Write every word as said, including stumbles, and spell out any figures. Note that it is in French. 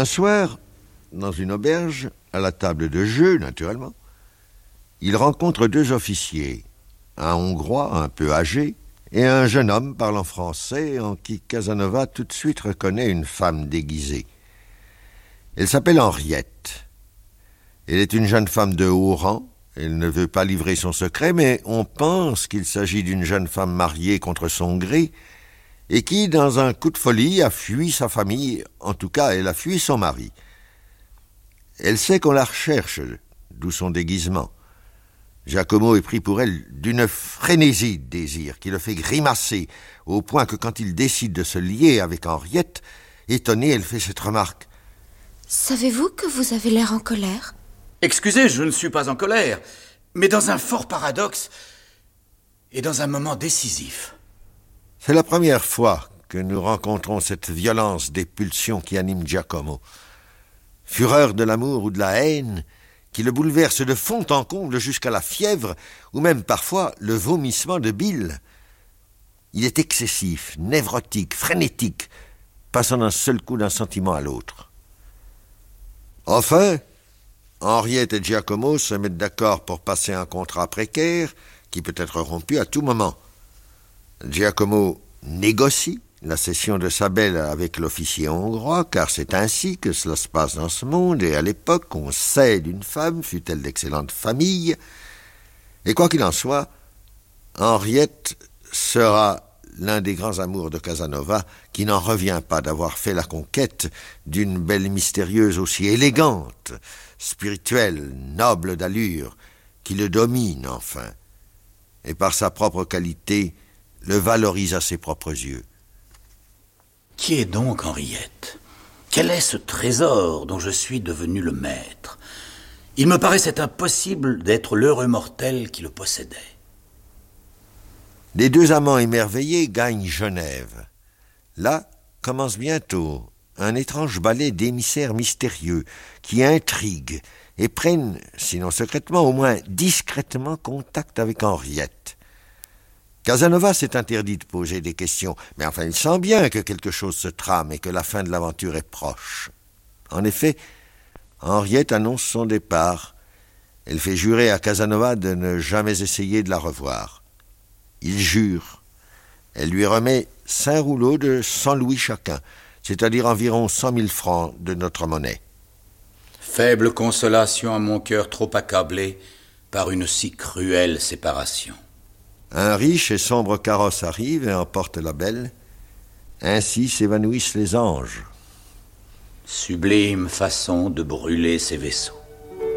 Un soir, dans une auberge, à la table de jeu, naturellement, il rencontre deux officiers, un Hongrois un peu âgé et un jeune homme parlant français en qui Casanova tout de suite reconnaît une femme déguisée. Elle s'appelle Henriette. Elle est une jeune femme de haut rang. Elle ne veut pas livrer son secret, mais on pense qu'il s'agit d'une jeune femme mariée contre son gré et qui, dans un coup de folie, a fui sa famille. En tout cas, elle a fui son mari. Elle sait qu'on la recherche, d'où son déguisement. Giacomo est pris pour elle d'une frénésie de désir qui le fait grimacer, au point que quand il décide de se lier avec Henriette, étonnée, elle fait cette remarque. « Savez-vous que vous avez l'air en colère ?» Excusez, je ne suis pas en colère, mais dans un fort paradoxe et dans un moment décisif. C'est la première fois que nous rencontrons cette violence des pulsions qui anime Giacomo. Fureur de l'amour ou de la haine, qui le bouleverse de fond en comble jusqu'à la fièvre, ou même parfois le vomissement de bile. Il est excessif, névrotique, frénétique, passant d'un seul coup d'un sentiment à l'autre. Enfin, Henriette et Giacomo se mettent d'accord pour passer un contrat précaire qui peut être rompu à tout moment. Giacomo négocie la cession de sa belle avec l'officier hongrois, car c'est ainsi que cela se passe dans ce monde, et à l'époque, on cède une femme, fût-elle d'excellente famille. Et quoi qu'il en soit, Henriette sera l'un des grands amours de Casanova, qui n'en revient pas d'avoir fait la conquête d'une belle mystérieuse aussi élégante, spirituelle, noble d'allure, qui le domine enfin, et par sa propre qualité, le valorise à ses propres yeux. Qui est donc Henriette ? Quel est ce trésor dont je suis devenu le maître ? Il me paraissait impossible d'être l'heureux mortel qui le possédait. Les deux amants émerveillés gagnent Genève. Là commence bientôt un étrange ballet d'émissaires mystérieux qui intriguent et prennent, sinon secrètement, au moins discrètement contact avec Henriette. Casanova s'est interdit de poser des questions, mais enfin il sent bien que quelque chose se trame et que la fin de l'aventure est proche. En effet, Henriette annonce son départ. Elle fait jurer à Casanova de ne jamais essayer de la revoir. Il jure. Elle lui remet cinq rouleaux de cent louis chacun, c'est-à-dire environ cent mille francs de notre monnaie. Faible consolation à mon cœur trop accablé par une si cruelle séparation. Un riche et sombre carrosse arrive et emporte la belle. Ainsi s'évanouissent les anges. Sublime façon de brûler ces vaisseaux.